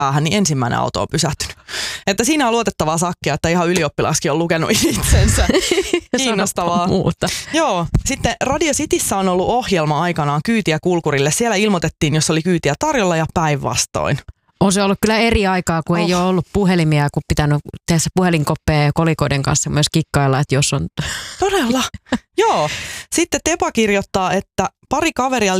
päähän, niin ensimmäinen auto on pysähtynyt. Että siinä on luotettavaa sakkia, että ihan ylioppilaskin on lukenut itsensä. Kiinnostavaa. Muuta. Joo. Sitten Radio Cityssä on ollut ohjelma aikanaan Kyytiä kulkurille. Siellä ilmoitettiin, jos oli kyytiä tarjolla ja päinvastoin. On se ollut kyllä eri aikaa, kun ei ole ollut puhelimia, kun pitänyt tehdä puhelinkoppeja ja kolikoiden kanssa myös kikkailla, että jos on... Todella? Joo. Sitten Tepa kirjoittaa, että pari kaveria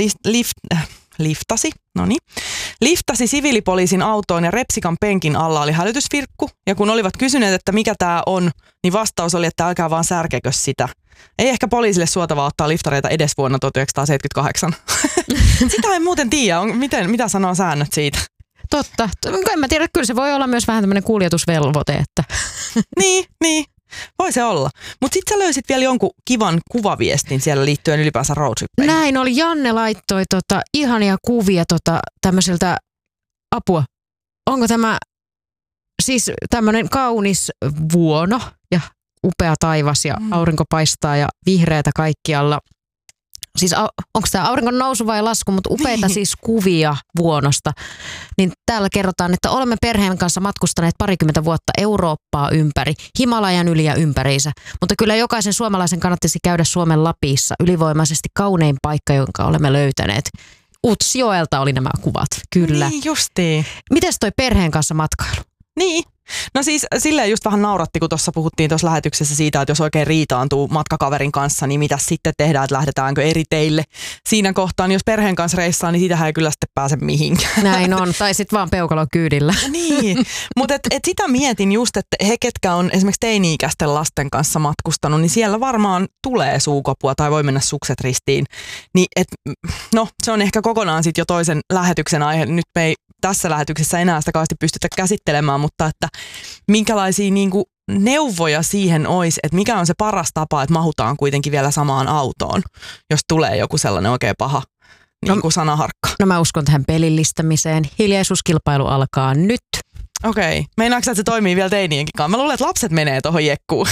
liftasi siviilipoliisin autoon ja Repsikan penkin alla oli hälytysvirkku. Ja kun olivat kysyneet, että mikä tämä on, niin vastaus oli, että älkää vaan särkekö sitä. Ei ehkä poliisille suotavaa ottaa liftareita edes vuonna 1978. Sitä ei muuten tiedä. Mitä sanoo säännöt siitä? Totta. En mä tiedä, kyllä se voi olla myös vähän tämmöinen kuljetusvelvoite. Että. Niin. Voi se olla. Mutta sitten sä löysit vielä jonkun kivan kuvaviestin siellä liittyen ylipäänsä roadtrippeihin. Näin oli. Janne laittoi ihania kuvia tämmöiseltä apua. Onko tämä siis tämmöinen kaunis vuono ja upea taivas ja aurinko paistaa ja vihreätä kaikkialla. Siis onko tämä auringon nousu vai lasku, mutta upeita siis kuvia vuonosta. Niin täällä kerrotaan, että olemme perheen kanssa matkustaneet 20 vuotta Eurooppaa ympäri, Himalajan yli ja ympäriinsä. Mutta kyllä jokaisen suomalaisen kannattaisi käydä Suomen Lapissa, ylivoimaisesti kaunein paikka, jonka olemme löytäneet. Utsjoelta oli nämä kuvat, kyllä. Niin justiin. Mites toi perheen kanssa matkailu? Niin. No siis silleen just vähän nauratti, kun tuossa puhuttiin tuossa lähetyksessä siitä, että jos oikein riitaantuu matkakaverin kanssa, niin mitä sitten tehdään, että lähdetäänkö eri teille siinä kohtaa. Niin jos perheen kanssa reissaa, niin siitähän ei kyllä sitten pääse mihinkään. Näin on, tai sitten vaan peukalo kyydillä. Niin, mutta et sitä mietin just, että he, ketkä on esimerkiksi teini-ikäisten lasten kanssa matkustanut, niin siellä varmaan tulee suukopua tai voi mennä sukset ristiin. Niin no se on ehkä kokonaan sitten jo toisen lähetyksen aihe. Nyt me ei tässä lähetyksessä enää sitä kauheasti pystytä käsittelemään, mutta että minkälaisia niinku neuvoja siihen olisi, että mikä on se paras tapa, että mahutaan kuitenkin vielä samaan autoon, jos tulee joku sellainen oikein paha niinku sanaharkka. No mä uskon tähän pelillistämiseen. Hiljaisuuskilpailu alkaa nyt. Okei. Meinaatko, että se toimii vielä teinienkin kanssa? Mä luulen, että lapset menee tuohon jekkuun.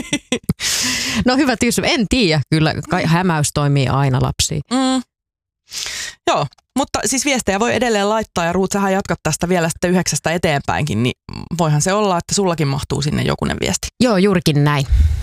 No hyvä kysymys. En tiedä. Kyllä hämäys toimii aina lapsiin. Joo, mutta siis viestejä voi edelleen laittaa ja Ruut, sähän jatkat tästä vielä sitten 9 eteenpäinkin, niin voihan se olla, että sullakin mahtuu sinne jokunen viesti. Joo, juurikin näin.